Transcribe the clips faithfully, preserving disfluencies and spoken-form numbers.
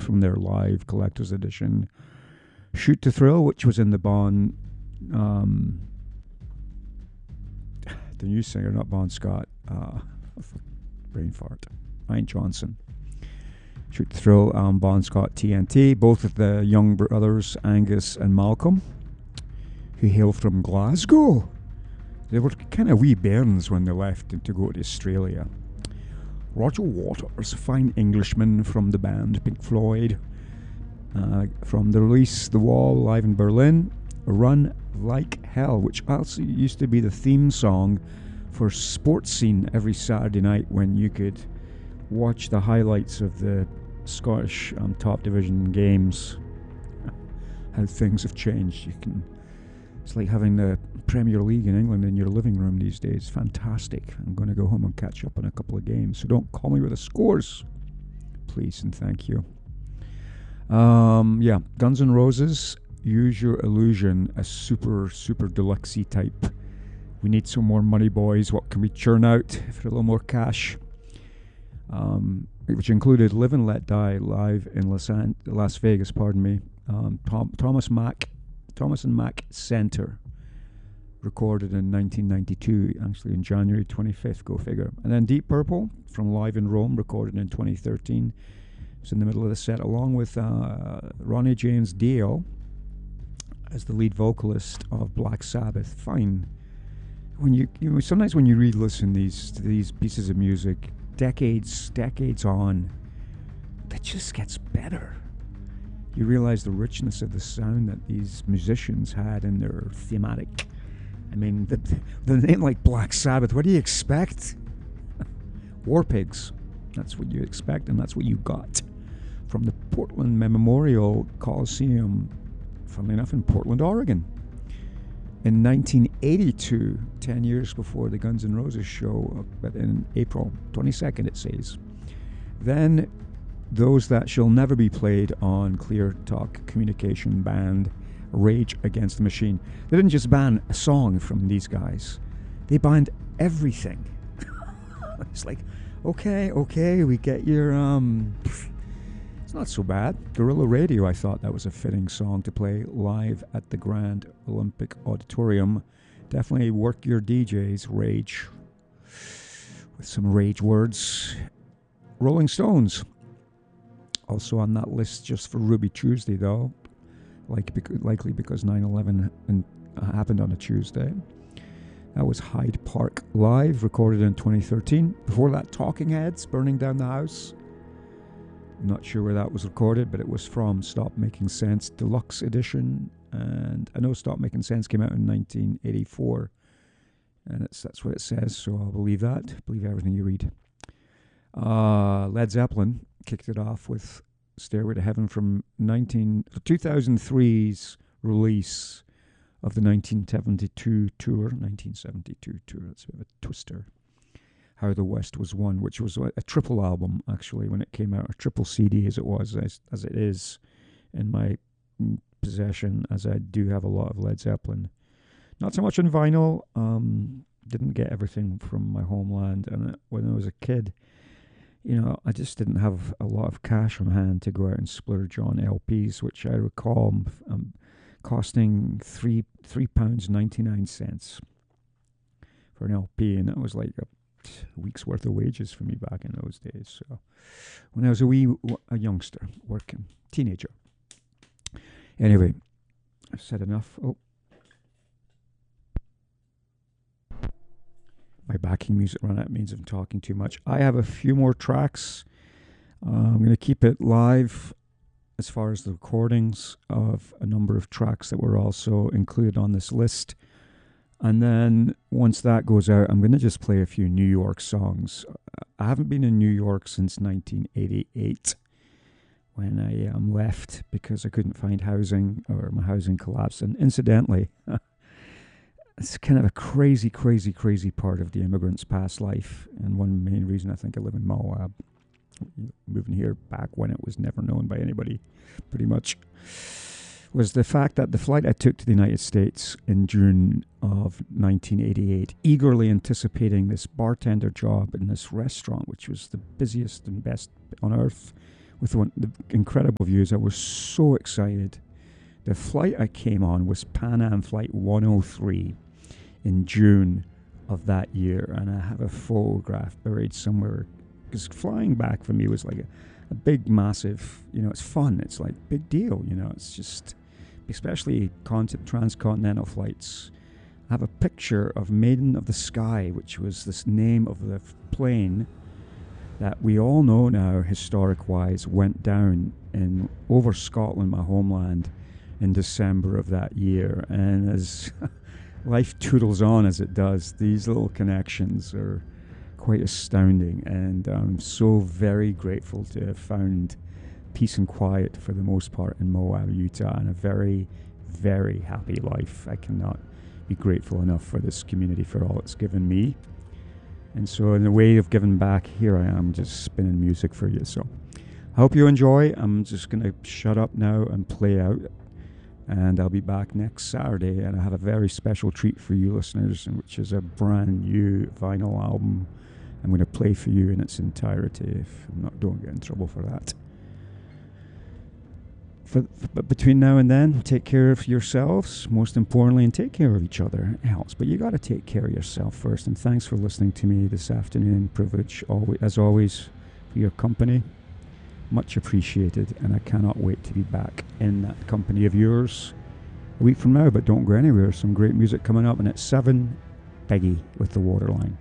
from their live collector's edition. Shoot to Thrill, which was in the Bon, um, the new singer, not Bon Scott, uh, brain fart, Ryan Johnson. Shoot to Thrill, um, Bon Scott, T N T, both of the young brothers, Angus and Malcolm, who hail from Glasgow. They were kind of wee bairns when they left to go to Australia. Roger Waters, a fine Englishman from the band Pink Floyd, uh, from the release The Wall, live in Berlin, Run Like Hell, which also used to be the theme song for Sports Scene every Saturday night when you could watch the highlights of the Scottish um, top division games. How things have changed. You can. It's like having the Premier League in England in your living room these days. Fantastic. I'm going to go home and catch up on a couple of games. So don't call me with the scores, please and thank you. Um, yeah, Guns N' Roses, Use Your Illusion, a super, super deluxe-y type. We need some more money, boys. What can we churn out for a little more cash? Um, which included Live and Let Die live in Las, An- Las Vegas, pardon me. Um, Tom- Thomas Mack, Thomas and Mack Center, recorded in nineteen ninety-two, actually in January twenty-fifth, go figure. And then Deep Purple from Live in Rome, recorded in twenty thirteen. It was in the middle of the set, along with uh, Ronnie James Dio as the lead vocalist of Black Sabbath. Fine. When you, you know, sometimes when you re-listen these to these pieces of music, decades, decades on, it just gets better. You realize the richness of the sound that these musicians had in their thematic. I mean, the, the name like Black Sabbath, what do you expect? War Pigs. That's what you expect, and that's what you got from the Portland Memorial Coliseum, funnily enough, in Portland, Oregon. In nineteen eighty-two, ten years before the Guns N' Roses show, but in April twenty-second, it says. Then Those That Shall Never Be Played on Clear Talk Communication banned Rage Against the Machine. They didn't just ban a song from these guys, they banned everything. It's like, okay, okay, we get your, um, it's not so bad. Guerrilla Radio, I thought that was a fitting song to play live at the Grand Olympic Auditorium. Definitely work your D Js, Rage, with some rage words. Rolling Stones, also on that list just for Ruby Tuesday, though, like bec- likely because nine eleven in, uh, happened on a Tuesday. That was Hyde Park Live, recorded in twenty thirteen. Before that, Talking Heads, Burning Down the House. I'm not sure where that was recorded, but it was from Stop Making Sense Deluxe Edition. And I know Stop Making Sense came out in nineteen eighty-four. And it's that's what it says, so I'll believe that. Believe everything you read. Uh, Led Zeppelin kicked it off with Stairway to Heaven from nineteen, two thousand three's release of the nineteen seventy-two tour. nineteen seventy-two tour, that's a bit of a twister. How the West Was Won, which was a, a triple album, actually, when it came out. A triple C D, as it was, as, as it is in my possession, as I do have a lot of Led Zeppelin. Not so much on vinyl. Um, didn't get everything from my homeland. And when I was a kid, you know, I just didn't have a lot of cash on hand to go out and splurge on L Ps, which I recall um, costing three three pounds ninety nine cents for an L P, and that was like a week's worth of wages for me back in those days. So, when I was a wee a youngster, working teenager. Anyway, I've said enough. Oh. My backing music run out means I'm talking too much. I have a few more tracks. Uh, I'm going to keep it live as far as the recordings of a number of tracks that were also included on this list. And then once that goes out, I'm going to just play a few New York songs. I haven't been in New York since nineteen eighty-eight when I um, left because I couldn't find housing, or my housing collapsed. And incidentally, it's kind of a crazy, crazy, crazy part of the immigrant's past life. And one main reason I think I live in Moab, moving here back when it was never known by anybody, pretty much, was the fact that the flight I took to the United States in June of nineteen eighty-eight, eagerly anticipating this bartender job in this restaurant, which was the busiest and best on earth, with one, the incredible views. I was so excited. The flight I came on was Pan Am Flight one oh three in June of that year, and I have a photograph buried somewhere, because flying back for me was like a, a big, massive, you know, it's fun. It's like big deal, you know. It's just, especially con- transcontinental flights. I have a picture of Maiden of the Sky, which was this name of the f- plane that we all know now, historic-wise, went down in over Scotland, my homeland, in December of that year. And as life toodles on as it does, these little connections are quite astounding. And I'm so very grateful to have found peace and quiet for the most part in Moab, Utah, and a very, very happy life. I cannot be grateful enough for this community, for all it's given me. And so in the way of giving back, here I am just spinning music for you. So I hope you enjoy. I'm just going to shut up now and play out. And I'll be back next Saturday. And I have a very special treat for you listeners, which is a brand new vinyl album I'm going to play for you in its entirety. If I'm not, don't get in trouble for that. For, but between now and then, take care of yourselves, most importantly, and take care of each other. It helps, but you got to take care of yourself first. And thanks for listening to me this afternoon. Privilege, always, as always, for your company. Much appreciated, and I cannot wait to be back in that company of yours a week from now. But don't go anywhere. Some great music coming up, and at seven, Peggy with the Waterline.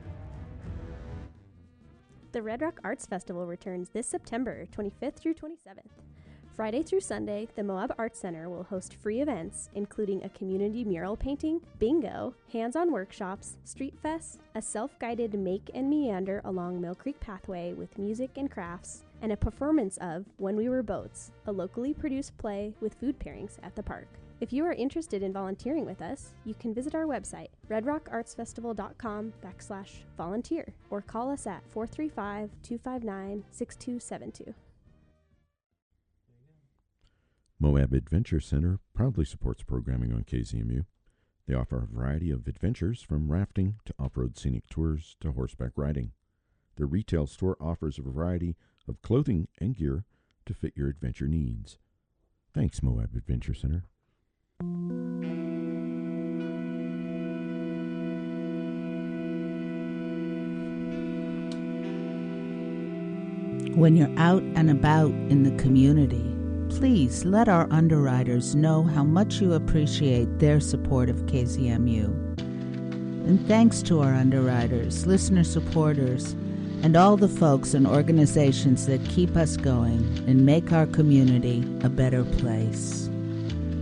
The Red Rock Arts Festival returns this September twenty-fifth through twenty-seventh. Friday through Sunday, the Moab Arts Center will host free events, including a community mural painting, bingo, hands-on workshops, street fests, a self-guided make and meander along Mill Creek Pathway with music and crafts, and a performance of When We Were Boats, a locally produced play with food pairings at the park. If you are interested in volunteering with us, you can visit our website, redrockartsfestival.com backslash volunteer, or call us at four three five, two five nine, six two seven two. Moab Adventure Center proudly supports programming on K Z M U. They offer a variety of adventures from rafting to off-road scenic tours to horseback riding. Their retail store offers a variety of clothing and gear to fit your adventure needs. Thanks, Moab Adventure Center. When you're out and about in the community, please let our underwriters know how much you appreciate their support of K Z M U. And thanks to our underwriters, listener supporters, and all the folks and organizations that keep us going and make our community a better place.